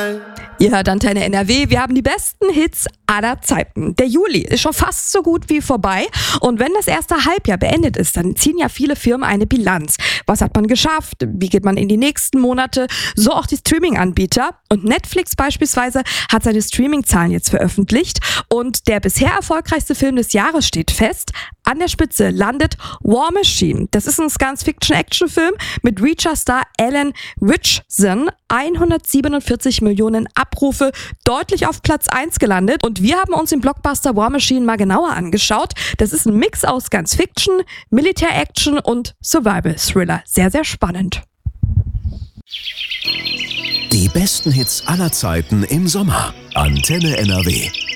Ihr hört Antenne NRW, wir haben die besten Hits aller Zeiten. Der Juli ist schon fast so gut wie vorbei und wenn das erste Halbjahr beendet ist, dann ziehen ja viele Firmen eine Bilanz. Was hat man geschafft? Wie geht man in die nächsten Monate? So auch die Streaming-Anbieter. Und Netflix beispielsweise hat seine Streaming-Zahlen jetzt veröffentlicht und der bisher erfolgreichste Film des Jahres steht fest. An der Spitze landet War Machine. Das ist ein Science-Fiction-Action-Film mit Reacher-Star Alan Ritchson. 147 Millionen Abrufe, deutlich auf Platz 1 gelandet. Und wir haben uns den Blockbuster War Machine mal genauer angeschaut. Das ist ein Mix aus Science-Fiction, Militär-Action und Survival-Thriller. Sehr, sehr spannend. Die besten Hits aller Zeiten im Sommer. Antenne NRW.